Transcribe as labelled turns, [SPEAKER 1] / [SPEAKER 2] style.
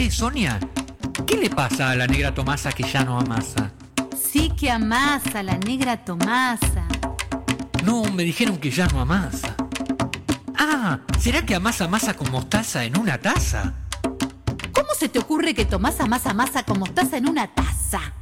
[SPEAKER 1] Che, Sonia, ¿qué le pasa a la negra Tomasa que ya no amasa?
[SPEAKER 2] Sí que amasa la negra Tomasa.
[SPEAKER 1] No, me dijeron que ya no amasa. Ah, ¿será que amasa masa con mostaza en una taza?
[SPEAKER 2] ¿Cómo se te ocurre que Tomasa amasa masa con mostaza en una taza?